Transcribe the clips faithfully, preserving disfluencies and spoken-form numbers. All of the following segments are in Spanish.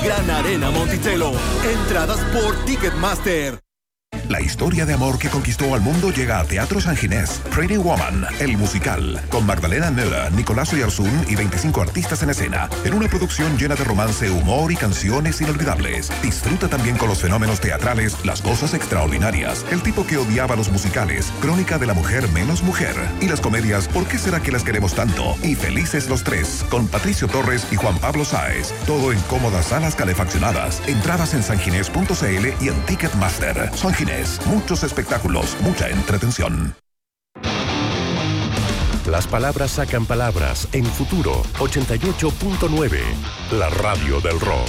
Gran Arena Monticello. Entradas por Ticketmaster. La historia de amor que conquistó al mundo llega a Teatro San Ginés. Pretty Woman, el musical, con Magdalena Müller, Nicolás Oyarzún y veinticinco artistas en escena, en una producción llena de romance, humor y canciones inolvidables. Disfruta también con los fenómenos teatrales, las cosas extraordinarias, el tipo que odiaba los musicales, Crónica de la mujer menos mujer, y las comedias ¿Por qué será que las queremos tanto? Y Felices los tres, con Patricio Torres y Juan Pablo Sáez. Todo en cómodas salas calefaccionadas. Entradas en sanginés punto c l y en Ticketmaster. San Ginés. Muchos espectáculos, mucha entretención. Las palabras sacan palabras en Futuro ochenta y ocho punto nueve, la radio del rock.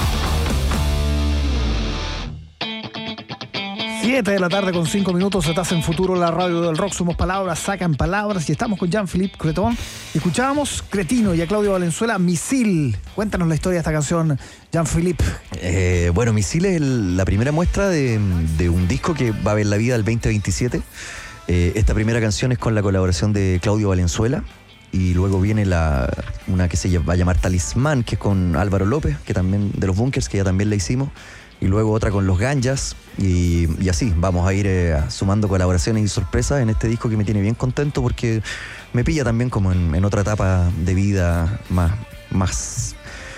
siete de la tarde con cinco minutos, estás en Futuro, la radio del rock. Somos palabras, sacan palabras y estamos con Jean-Philippe Cretón. Escuchábamos Cretino y a Claudio Valenzuela, Misil. Cuéntanos la historia de esta canción, Jean-Philippe. Eh, bueno, Misil es el, la primera muestra de, de un disco que va a ver la vida el veinte veintisiete. Eh, esta primera canción es con la colaboración de Claudio Valenzuela. Y luego viene la, una que se va a llamar Talismán, que es con Álvaro López, que también de los Bunkers, que ya también la hicimos. Y luego otra con los Ganjas, y, y así vamos a ir eh, sumando colaboraciones y sorpresas en este disco que me tiene bien contento porque me pilla también como en, en otra etapa de vida más, más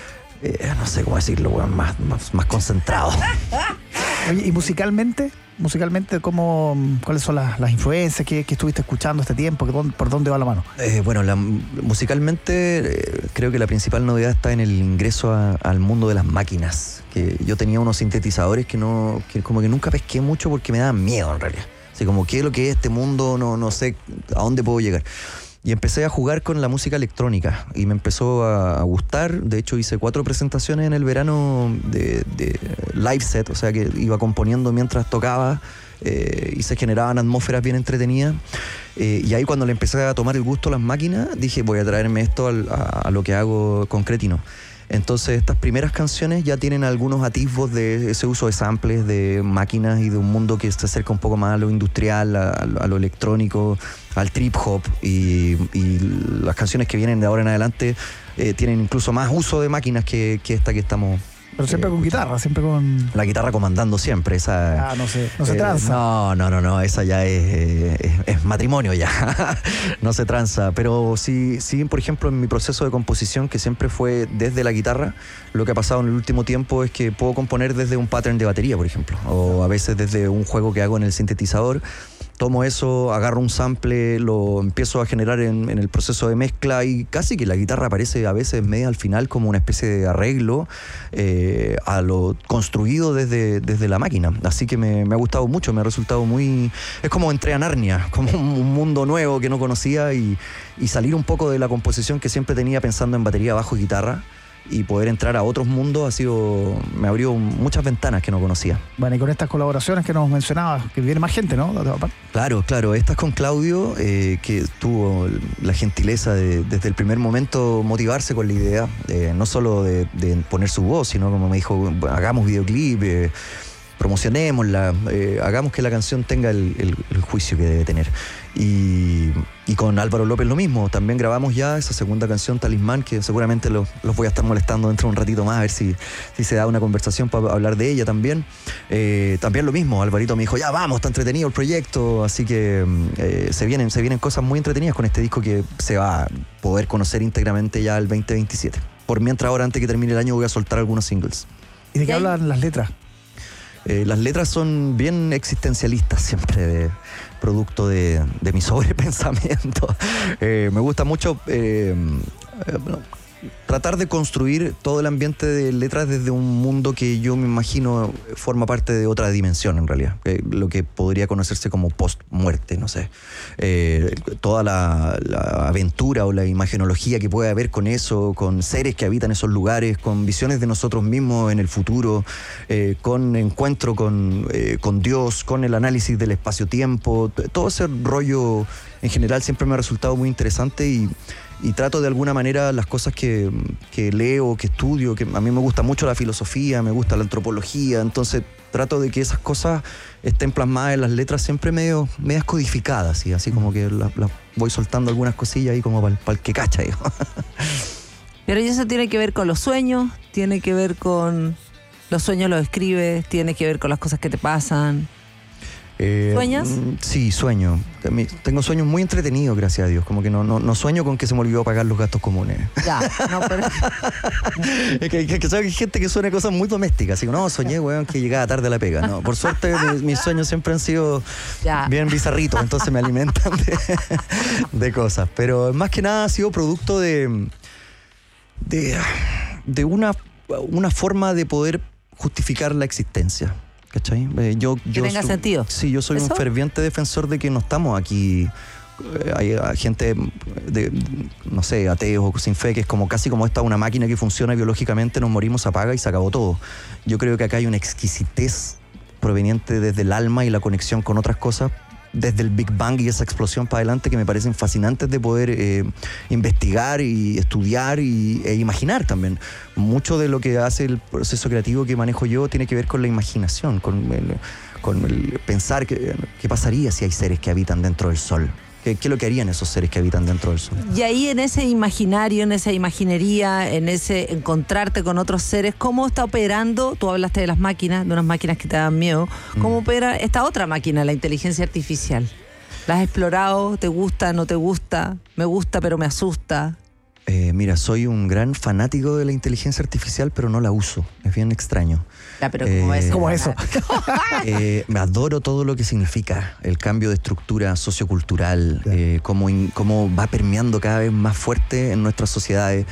eh, no sé cómo decirlo, bueno, más, más, más concentrado. Oye, ¿y musicalmente? Musicalmente, ¿cómo, ¿cuáles son las, las influencias que, que estuviste escuchando este tiempo? ¿Por dónde va la mano? Eh, bueno, la, musicalmente eh, creo que la principal novedad está en el ingreso a, al mundo de las máquinas. Que yo tenía unos sintetizadores que no, que como que nunca pesqué mucho porque me daban miedo en realidad. Así como, ¿qué es lo que es este mundo? No, no sé a dónde puedo llegar. Y empecé a jugar con la música electrónica y me empezó a, a gustar. De hecho, hice cuatro presentaciones en el verano de, de live set, o sea que iba componiendo mientras tocaba eh, y se generaban atmósferas bien entretenidas. Eh, y ahí cuando le empecé a tomar el gusto a las máquinas, dije, voy a traerme esto al, a, a lo que hago con Cretino. Entonces estas primeras canciones ya tienen algunos atisbos de ese uso de samples, de máquinas y de un mundo que se acerca un poco más a lo industrial, a, a lo electrónico, al trip hop, y, y las canciones que vienen de ahora en adelante eh, tienen incluso más uso de máquinas que, que esta que estamos... Pero siempre eh, con guitarra, siempre con... La guitarra comandando siempre, esa... Ah, no sé, no se eh, tranza. No, no, no, no, esa ya es, es, es matrimonio ya, no se tranza. Pero sí, sí, por ejemplo, en mi proceso de composición, que siempre fue desde la guitarra, lo que ha pasado en el último tiempo es que puedo componer desde un pattern de batería, por ejemplo, o a veces desde un juego que hago en el sintetizador. Tomo eso, agarro un sample, lo empiezo a generar en, en el proceso de mezcla y casi que la guitarra aparece a veces media al final como una especie de arreglo eh, a lo construido desde, desde la máquina. Así que me, me ha gustado mucho, me ha resultado muy... Es como entré a Narnia, como un, un mundo nuevo que no conocía y, y salir un poco de la composición que siempre tenía pensando en batería, bajo y guitarra. Y poder entrar a otros mundos ha sido, me abrió muchas ventanas que no conocía. Bueno, y con estas colaboraciones que nos mencionabas, que viene más gente, ¿no? Claro, claro, esta es con Claudio, eh, que tuvo la gentileza de desde el primer momento motivarse con la idea, eh, no solo de, de poner su voz, sino como me dijo, hagamos videoclip, eh, promocionémosla, eh, hagamos que la canción tenga el, el, el juicio que debe tener. Y, y con Álvaro López lo mismo, también grabamos ya esa segunda canción, Talismán, que seguramente los, los voy a estar molestando dentro de un ratito más, a ver si, si se da una conversación para hablar de ella también. Eh, también lo mismo, Alvarito me dijo, ya vamos, está entretenido el proyecto, así que eh, se, vienen, se vienen cosas muy entretenidas con este disco que se va a poder conocer íntegramente ya el veinte veintisiete. Por mientras ahora, antes que termine el año, voy a soltar algunos singles. ¿Y de qué hablan las letras? Eh, las letras son bien existencialistas siempre, de, producto de, de mi sobrepensamiento. Eh, me gusta mucho eh, eh, bueno, tratar de construir todo el ambiente de letras desde un mundo que yo me imagino forma parte de otra dimensión en realidad, eh, lo que podría conocerse como post-muerte, no sé. Eh, toda la, la aventura o la imagenología que puede haber con eso, con seres que habitan esos lugares, con visiones de nosotros mismos en el futuro, eh, con encuentro con, eh, con Dios, con el análisis del espacio-tiempo, todo ese rollo en general siempre me ha resultado muy interesante y Y trato de alguna manera las cosas que, que leo, que estudio, que a mí me gusta mucho la filosofía, me gusta la antropología, entonces trato de que esas cosas estén plasmadas en las letras siempre medio, medias codificadas, ¿sí? Así como que las la voy soltando algunas cosillas ahí como para el que cacha, digo. Pero eso tiene que ver con los sueños, tiene que ver con los sueños los escribes, tiene que ver con las cosas que te pasan. Eh, ¿Sueñas? Sí, sueño. Tengo sueños muy entretenidos, gracias a Dios. Como que no, no, no sueño con que se me olvidó pagar los gastos comunes. Ya, no, pero... Es que, que, que, que hay gente que sueña cosas muy domésticas. Así que no, soñé, weón, que llegaba tarde a la pega. No, por suerte mis, mis sueños siempre han sido ya. bien bizarritos, entonces me alimentan de, de cosas. Pero más que nada ha sido producto de, de, de una, una forma de poder justificar la existencia. ¿Cachai? Eh, yo, que yo tenga su, sentido. Sí, yo soy ¿Eso? un ferviente defensor de que no estamos aquí. Eh, hay, hay gente, de, no sé, ateos o sin fe, que es como casi como esta una máquina que funciona biológicamente, nos morimos, apaga y se acabó todo. Yo creo que acá hay una exquisitez proveniente desde el alma y la conexión con otras cosas, desde el Big Bang y esa explosión para adelante, que me parecen fascinantes de poder eh, investigar y estudiar y, e imaginar también. Mucho de lo que hace el proceso creativo que manejo yo tiene que ver con la imaginación, con el, con el pensar que, qué pasaría si hay seres que habitan dentro del Sol. ¿Qué, ¿Qué es lo que harían esos seres que habitan dentro del Sol? Y ahí en ese imaginario, en esa imaginería, en ese encontrarte con otros seres, ¿cómo está operando? Tú hablaste de las máquinas, de unas máquinas que te dan miedo. ¿Cómo mm. opera esta otra máquina, la inteligencia artificial? ¿La has explorado? ¿Te gusta? ¿No te gusta? ¿Me gusta pero me asusta? Eh, mira, soy un gran fanático de la inteligencia artificial, pero no la uso. Es bien extraño. Ya, pero ¿cómo es? Eh, ¿Cómo es eso? eh, me adoro todo lo que significa el cambio de estructura sociocultural, eh, cómo, in, cómo va permeando cada vez más fuerte en nuestras sociedades.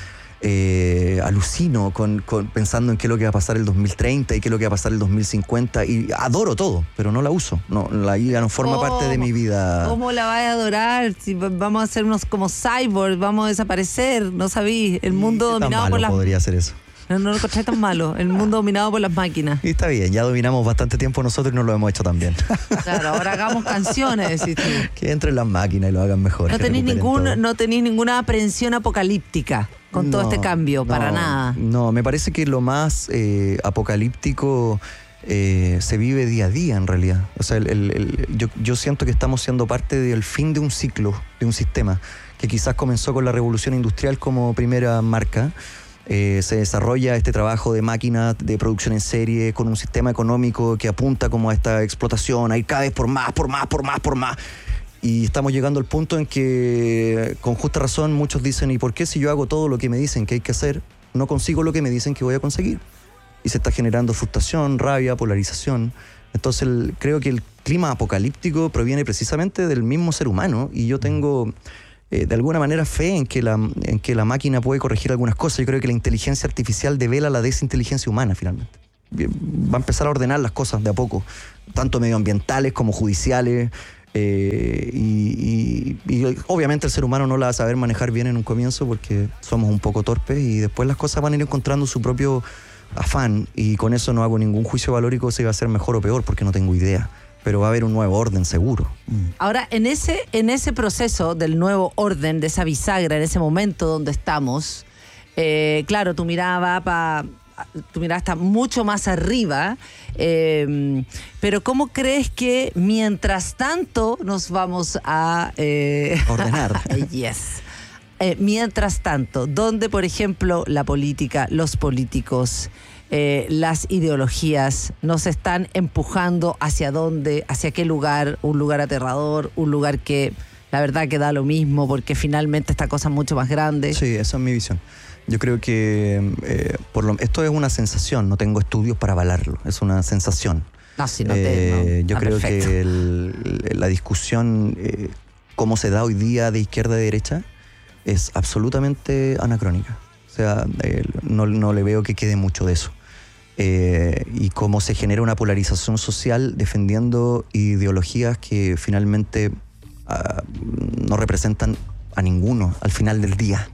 Eh, alucino con, con pensando en qué es lo que va a pasar el dos mil treinta y qué es lo que va a pasar el dos mil cincuenta, y adoro todo, pero no la uso. No, la I A no forma parte de mi vida. ¿Cómo la vas a adorar? Si vamos a hacernos como cyborgs, vamos a desaparecer, no sabí. El mundo dominado malo por las... podría ser eso. No, no lo encontré tan malo. El mundo dominado por las máquinas. Y está bien, ya dominamos bastante tiempo nosotros y no lo hemos hecho tan bien. Claro, ahora hagamos canciones, decís tú. Que entren las máquinas y lo hagan mejor. No tenéis ningún, no tenéis ninguna aprehensión apocalíptica con no, todo este cambio, no, para nada. No, me parece que lo más eh, apocalíptico eh, se vive día a día en realidad. O sea, el, el, el, yo, yo siento que estamos siendo parte del fin de un ciclo, de un sistema, que quizás comenzó con la revolución industrial como primera marca. Eh, se desarrolla este trabajo de máquinas de producción en serie con un sistema económico que apunta como a esta explotación, a ir cada vez por más, por más, por más, por más. Y estamos llegando al punto en que, con justa razón, muchos dicen, ¿y por qué si yo hago todo lo que me dicen que hay que hacer, no consigo lo que me dicen que voy a conseguir? Y se está generando frustración, rabia, polarización. Entonces el, creo que el clima apocalíptico proviene precisamente del mismo ser humano, y yo tengo... Eh, de alguna manera fe en que, la, en que la máquina puede corregir algunas cosas. Yo creo que la inteligencia artificial devela la desinteligencia humana finalmente. Va a empezar a ordenar las cosas de a poco, tanto medioambientales como judiciales, eh, y, y, y obviamente el ser humano no la va a saber manejar bien en un comienzo porque somos un poco torpes, y después las cosas van a ir encontrando su propio afán, y con eso no hago ningún juicio valórico si va a ser mejor o peor porque no tengo idea. Pero va a haber un nuevo orden seguro. Ahora, en ese, en ese proceso del nuevo orden, de esa bisagra, en ese momento donde estamos, eh, claro, tu mirada va para... Tu mirada está mucho más arriba, eh, pero ¿cómo crees que mientras tanto nos vamos a... Eh, ordenar. Yes. Eh, mientras tanto, donde, por ejemplo, la política, los políticos... Eh, las ideologías nos están empujando hacia dónde, hacia qué lugar, un lugar aterrador, un lugar que la verdad que da lo mismo porque finalmente esta cosa es mucho más grande. Sí, esa es mi visión. Yo creo que eh, por lo, esto es una sensación, no tengo estudios para avalarlo, es una sensación. No, si no te, eh, no. Yo Ah, creo perfecto. que el, la discusión, eh, cómo se da hoy día de izquierda a derecha, es absolutamente anacrónica. O sea, eh, no, no le veo que quede mucho de eso. Eh, y cómo se genera una polarización social defendiendo ideologías que finalmente uh, no representan a ninguno al final del día.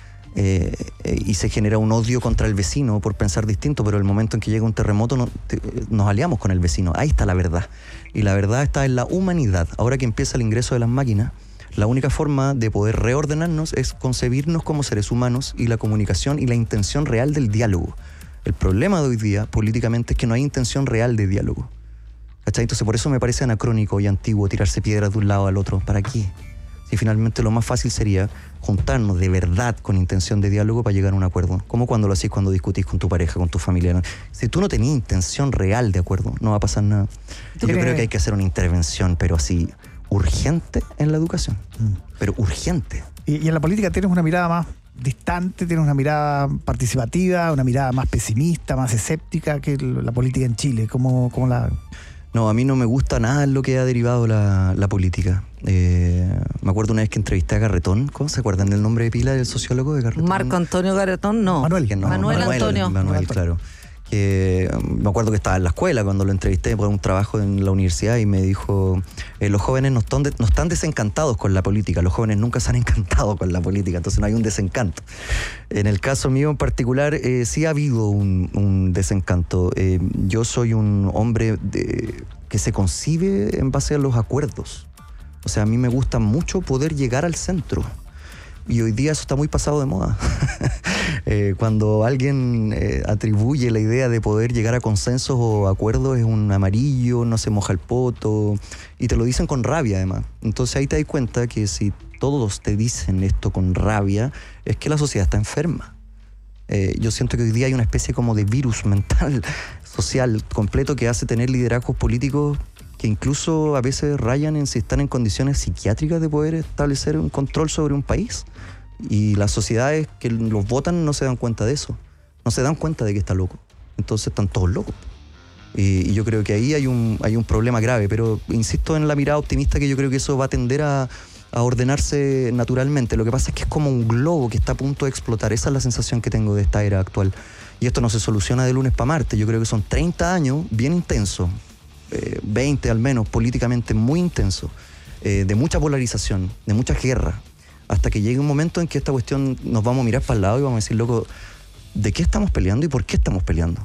Eh, eh, y se genera un odio contra el vecino por pensar distinto, pero el momento en que llega un terremoto no, te, nos aliamos con el vecino. Ahí está la verdad. Y la verdad está en la humanidad. Ahora que empieza el ingreso de las máquinas, la única forma de poder reordenarnos es concebirnos como seres humanos, y la comunicación y la intención real del diálogo. El problema de hoy día, políticamente, es que no hay intención real de diálogo. ¿Cachai? Entonces, por eso me parece anacrónico y antiguo tirarse piedras de un lado al otro. ¿Para qué? Y finalmente lo más fácil sería juntarnos de verdad con intención de diálogo para llegar a un acuerdo. Como cuando lo hacís cuando discutís con tu pareja, con tu familia. Si tú no tenías intención real de acuerdo, no va a pasar nada. Yo crees? creo que hay que hacer una intervención, pero así, urgente en la educación. Mm. Pero urgente. Y, y en la política tienes una mirada más distante, tienes una mirada participativa, una mirada más pesimista, más escéptica que la política en Chile. ¿Cómo, cómo la...? No, a mí no me gusta nada lo que ha derivado la, la política. Eh, me acuerdo una vez que entrevisté a Garretón. ¿Cómo se acuerdan del nombre de pila del sociólogo de Garretón? Marco Antonio Garretón, no. Manuel. Que no, Manuel, Manuel Antonio. Manuel, claro. Que, me acuerdo que estaba en la escuela cuando lo entrevisté por un trabajo en la universidad y me dijo, eh, los jóvenes no están, de, no están desencantados con la política, los jóvenes nunca se han encantado con la política, entonces no hay un desencanto. En el caso mío en particular, eh, sí ha habido un, un desencanto. Eh, yo soy un hombre de, que se concibe en base a los acuerdos. O sea, a mí me gusta mucho poder llegar al centro. Y hoy día eso está muy pasado de moda. eh, cuando alguien eh, atribuye la idea de poder llegar a consensos o acuerdos es un amarillo, no se moja el poto, y te lo dicen con rabia además. Entonces ahí te das cuenta que si todos te dicen esto con rabia, es que la sociedad está enferma. Eh, yo siento que hoy día hay una especie como de virus mental, social, completo, que hace tener liderazgos políticos que incluso a veces rayan en si están en condiciones psiquiátricas de poder establecer un control sobre un país. Y las sociedades que los votan no se dan cuenta de eso. No se dan cuenta de que está loco. Entonces están todos locos. Y, y yo creo que ahí hay un, hay un problema grave. Pero insisto en la mirada optimista, que yo creo que eso va a tender a, a ordenarse naturalmente. Lo que pasa es que es como un globo que está a punto de explotar. Esa es la sensación que tengo de esta era actual. Y esto no se soluciona de lunes para martes. Yo creo que son treinta años bien intensos. veinte al menos, políticamente muy intenso, eh, de mucha polarización, de mucha guerra, hasta que llegue un momento en que esta cuestión nos vamos a mirar para el lado y vamos a decir, loco, ¿de qué estamos peleando y por qué estamos peleando?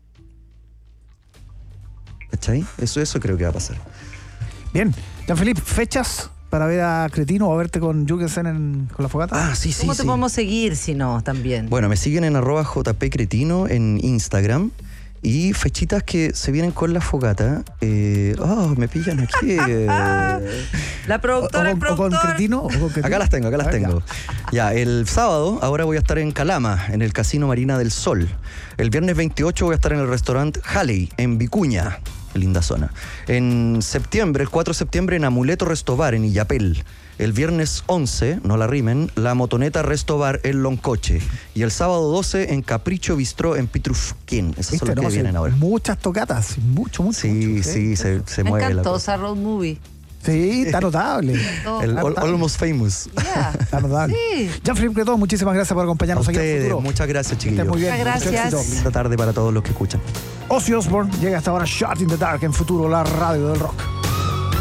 ¿Cachai? Eso, eso creo que va a pasar. Bien, Jean-Philippe, ¿fechas para ver a Cretino o a verte con Jürgensen en, con la fogata? Ah, sí, sí, ¿Cómo sí. te podemos seguir si no también? Bueno, me siguen en arroba jpcretino en Instagram. Y fechitas que se vienen con la fogata. Eh, oh, me pillan aquí. Eh. La productora, o, o, el productor. o con Cretino, o con Cretino. Acá las tengo, acá las A ver, tengo. Ya. ya, el sábado ahora voy a estar en Calama, en el Casino Marina del Sol. El viernes veintiocho voy a estar en el restaurante Halley, en Vicuña. Linda zona. En septiembre, el cuatro de septiembre, en Amuleto Restobar, en Illapel. El viernes once, no la rimen, La Motoneta Restobar en Loncoche. Y el sábado doce en Capricho Bistró en Pitrufquén. Esas son las que no, vienen sí, ahora. Muchas tocatas, mucho, mucho. Sí, mucho, sí, se, se Me mueve la encantó cosa. esa road movie. Sí, está notable. No, El está all, notable. Almost Famous. Yeah. Está notable. Sí. Jean-Philippe Cretón, muchísimas gracias por A acompañarnos aquí en ustedes, Futuro. muchas gracias, Que chiquillos. estés muy bien. Muchas mucho gracias. éxito. Linda tarde para todos los que escuchan. Ozzy Osbourne llega hasta ahora Shot in the Dark en Futuro, la radio del rock.